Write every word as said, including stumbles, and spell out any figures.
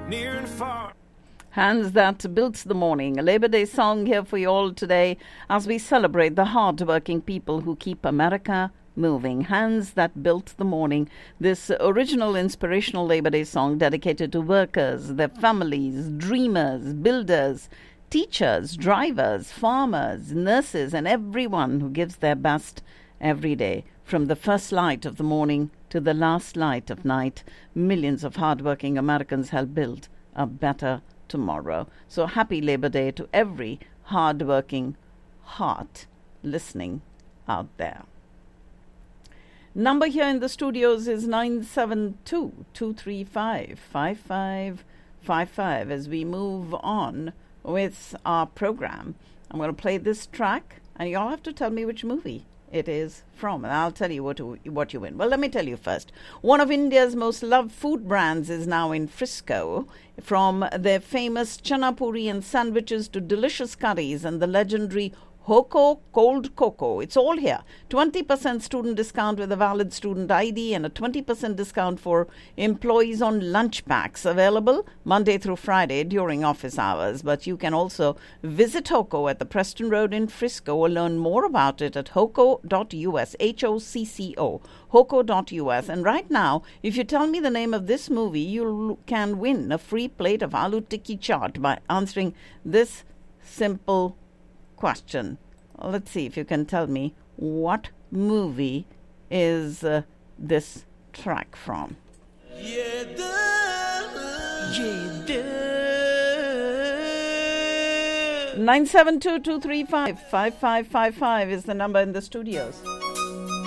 near and far. Hands That Built the Morning, a Labor Day song here for you all today as we celebrate the hard-working people who keep America moving. Hands That Built the Morning, this original inspirational Labor Day song dedicated to workers, their families, dreamers, builders, teachers, drivers, farmers, nurses, and everyone who gives their best every day. From the first light of the morning to the last light of night, millions of hardworking Americans help build a better tomorrow. So happy Labor Day to every hardworking heart listening out there. Number here in the studios is nine seven two, two three five, five five five five. As we move on with our program, I'm going to play this track, and you all have to tell me which movie it is from, and I'll tell you what to, what you win. Well, let me tell you first. One of India's most loved food brands is now in Frisco. From their famous chana puri and sandwiches to delicious curries and the legendary Hoko cold cocoa. It's all here. twenty percent student discount with a valid student I D and a twenty percent discount for employees on lunch packs. Available Monday through Friday during office hours. But you can also visit Hoko at the Preston Road in Frisco or learn more about it at hocco dot U S. H O C C O. hocco dot U S. And right now, if you tell me the name of this movie, you can win a free plate of aloo tikki chaat by answering this simple question. Let's see if you can tell me what movie is uh, this track from. Yeah, duh. Yeah, duh. nine seven two, two three five, five five five five is the number in the studios.